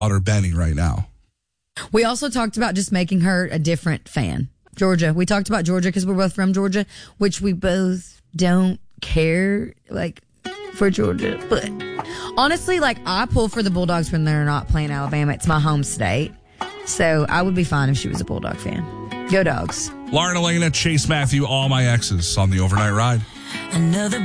daughter Benny right now. We also talked about just making her a different fan. Georgia. We talked about Georgia because we're both from Georgia, which we both don't care, like, for Georgia. But honestly, like, I pull for the Bulldogs when they're not playing Alabama. It's my home state. So I would be fine if she was a Bulldog fan. Go Dogs. Lauren Elena, Chase Matthew, all my exes on the overnight ride. Another